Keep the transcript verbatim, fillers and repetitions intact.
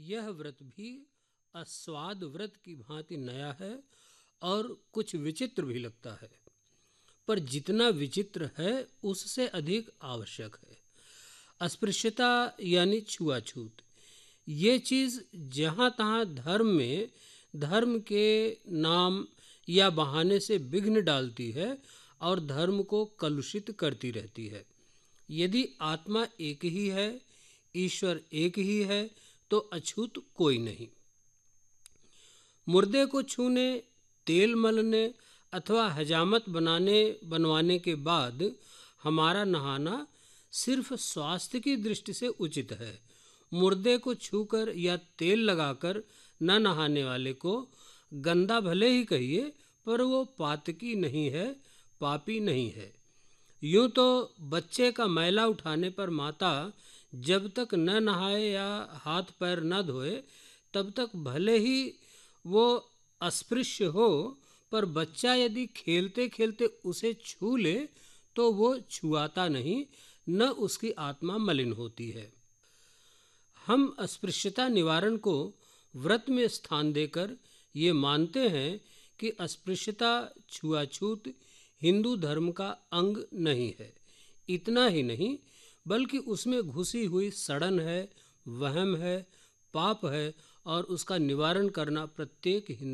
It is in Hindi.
यह व्रत भी अस्वाद व्रत की भांति नया है और कुछ विचित्र भी लगता है, पर जितना विचित्र है उससे अधिक आवश्यक है। अस्पृश्यता यानी छुआछूत, ये चीज़ जहाँ तहाँ धर्म में धर्म के नाम या बहाने से विघ्न डालती है और धर्म को कलुषित करती रहती है। यदि आत्मा एक ही है, ईश्वर एक ही है, तो अछूत कोई नहीं। मुर्दे को छूने, तेल मलने अथवा हजामत बनाने बनवाने के बाद हमारा नहाना सिर्फ स्वास्थ्य की दृष्टि से उचित है। मुर्दे को छूकर या तेल लगाकर न नहाने वाले को गंदा भले ही कहिए, पर वो पातकी नहीं है, पापी नहीं है। यूं तो बच्चे का मैला उठाने पर माता जब तक न नहाए या हाथ पैर न धोए तब तक भले ही वो अस्पृश्य हो, पर बच्चा यदि खेलते खेलते उसे छू ले तो वो छुआता नहीं, न उसकी आत्मा मलिन होती है। हम अस्पृश्यता निवारण को व्रत में स्थान देकर ये मानते हैं कि अस्पृश्यता छुआछूत हिंदू धर्म का अंग नहीं है। इतना ही नहीं, बल्कि उसमें घुसी हुई सड़न है, वहम है, पाप है और उसका निवारण करना प्रत्येक हिंदू